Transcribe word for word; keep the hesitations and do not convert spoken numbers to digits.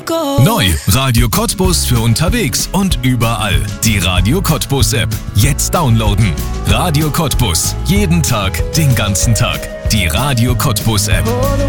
go. Neu, Radio Cottbus für unterwegs und überall. Die Radio Cottbus App. Jetzt downloaden. Radio Cottbus. Jeden Tag, den ganzen Tag. Die Radio Cottbus App.